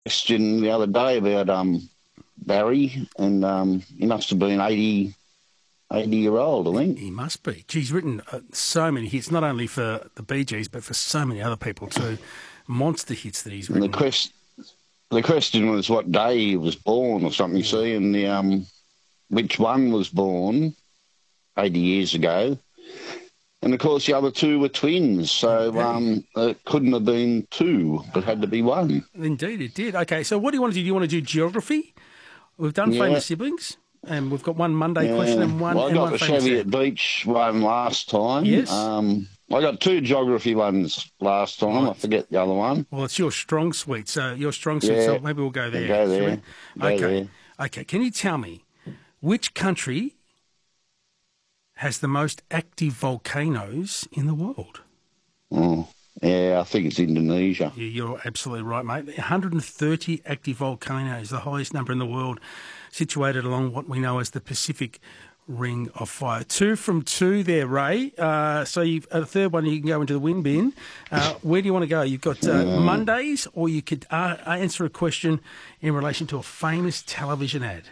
question the other day about Barry, and he must have been 80 year old, I think. He must be. He's written so many hits, not only for the Bee Gees, but for so many other people too. Monster hits that he's And written. the question was what day he was born or something. See, and the which one was born 80 years ago. And, of course, the other two were twins, so it couldn't have been two, but had to be one. Indeed, it did. Okay, so what do you want to do? Do you want to do geography? We've done famous siblings, and we've got one Monday question and one. Well, I and got one the famous Cheviot Beach one last time. Yes. I got two geography ones last time. I forget the other one. Well, it's your strong suite, so so maybe we'll go there. Go there. Okay. There. Okay. Can you tell me which country has the most active volcanoes in the world? Oh, yeah, I think it's Indonesia. You're absolutely right, mate. 130 active volcanoes, the highest number in the world, situated along what we know as the Pacific Ring of Fire. 2 from 2 there, Ray. So you've a third one, you can go into the win bin. Where do you want to go? You've got Mondays, or you could answer a question in relation to a famous television ad.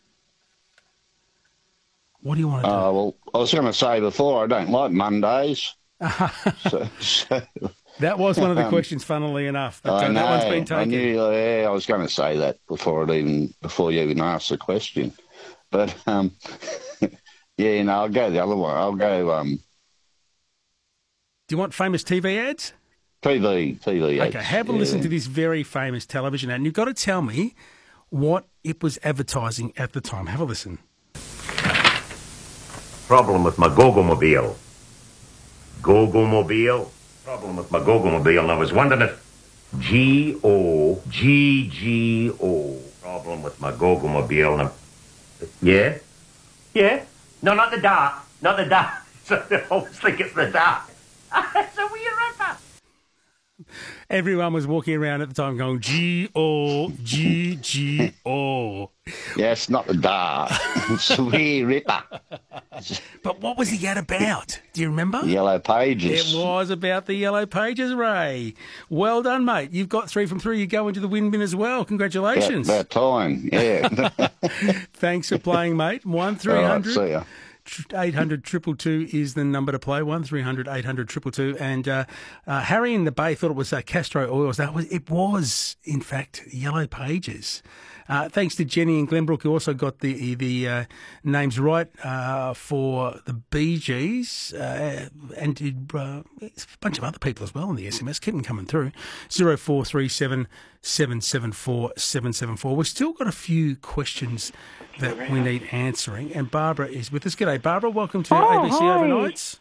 What do you want to do? Well, I was going to say before, I don't like Mondays. That was one of the questions, funnily enough. But, that one's been taken. I was going to say that before you even asked the question. But, I'll go the other one. I'll go... Do you want famous TV ads? TV ads. Okay, have a listen to this very famous television ad. And you've got to tell me what it was advertising at the time. Have a listen. Problem with my Gogomobile. Gogomobile? Problem with my Gogomobile, and I was wondering if G-O-G-G-O. Problem with my Gogomobile, and Yeah? Yeah? No, not the dark. Not the dark. So I always think it's the dark. It's a weird ripper. Everyone was walking around at the time going, G-O-G-G-O. Yes, not the dark. It's a wee ripper. But what was the ad about? Do you remember? Yellow Pages. It was about the Yellow Pages, Ray. Well done, mate. You've got 3 from 3. You go into the win bin as well. Congratulations. About time, yeah. Thanks for playing, mate. 1300. All right, see ya. 800 222 is the number to play. 1300 800 222. And Harry in the Bay thought it was Castro Oils. It was, in fact, Yellow Pages. Thanks to Jenny and Glenbrook, who also got the names right for the Bee Gees, and did a bunch of other people as well in the SMS. Keep them coming through. 0437 774 774. We've still got a few questions that we need answering, and Barbara is with us. G'day, Barbara. Welcome to ABC hi. Overnights.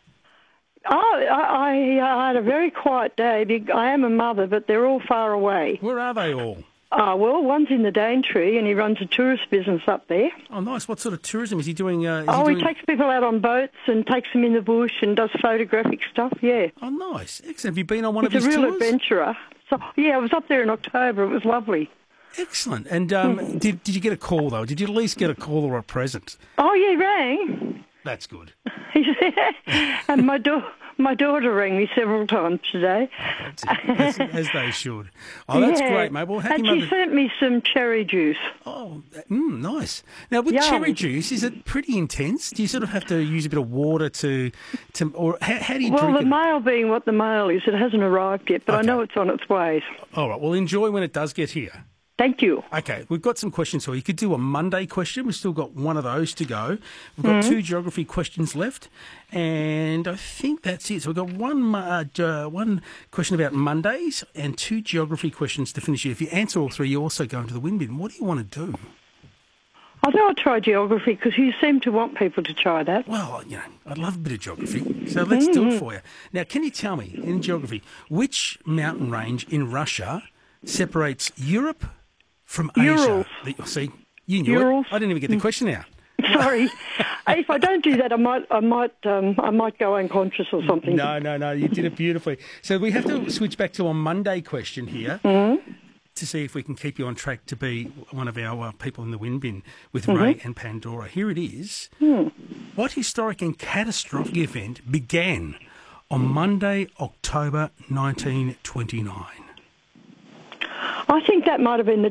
I had a very quiet day. I am a mother, but they're all far away. Where are they all? Well, one's in the Daintree, and he runs a tourist business up there. Oh, nice. What sort of tourism is he doing? He takes people out on boats and takes them in the bush and does photographic stuff, yeah. Oh, nice. Excellent. Have you been on one of his tours? He's a real tours? adventurer. So, yeah, I was up there in October. It was lovely. Excellent. And did you get a call, though? Did you at least get a call or a present? Oh, yeah, he rang. That's good. And my daughter rang me several times today. As they should. Oh, that's great, mate. Well, and she sent me some cherry juice. Oh, nice. Now, with cherry juice, is it pretty intense? Do you sort of have to use a bit of water or how do you drink it? Well, the mail being what the mail is, it hasn't arrived yet, but I know it's on its way. All right. Well, enjoy when it does get here. Thank you. Okay, we've got some questions for you. You could do a Monday question. We've still got one of those to go. We've got 2 geography questions left, and I think that's it. So we've got one question about Mondays and 2 geography questions to finish it. If you answer all 3, you also go into the win bin. What do you want to do? I think I'll try geography because you seem to want people to try that. Well, I'd love a bit of geography, so let's do it for you. Now, can you tell me, in geography, which mountain range in Russia separates Europe from Urals. Asia? See, you knew Urals. it. I didn't even get the question out. Sorry. If I don't do that, I might go unconscious or something. No. You did it beautifully. So we have to switch back to a Monday question here to see if we can keep you on track to be one of our people in the win bin with Ray and Pandora. Here it is. What historic and catastrophic event began on Monday, October 1929? I think that might have been the